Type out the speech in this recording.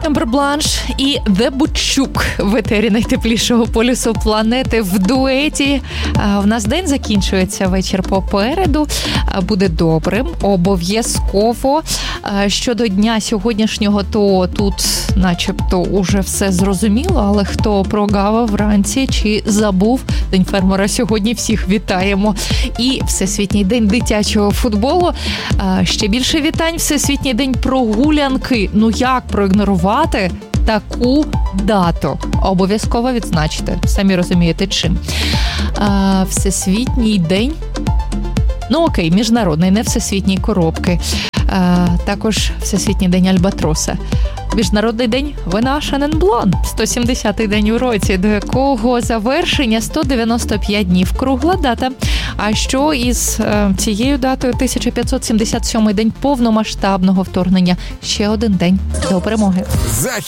Ембер Бланш і Де Бучук в етері найтеплішого полюсу планети в дуеті. В нас день закінчується, вечір попереду. Буде добрим, обов'язково. Щодо дня сьогоднішнього, то тут начебто уже все зрозуміло, але хто прогавив вранці чи забув, День фермера сьогодні всіх вітаємо. І Всесвітній день дитячого футболу. Ще більше вітань, Всесвітній день прогулянки. Ну як проігнорувати таку дату? Обов'язково відзначте. Самі розумієте чим. Всесвітній день, ну окей, міжнародний, не всесвітній коробки. Також Всесвітній день альбатроса. Міжнародний день вина Шененблон. 170-й день у році, до якого завершення 195 днів. Кругла дата. А що із цією датою? 1577-й день повномасштабного вторгнення. Ще один день до перемоги.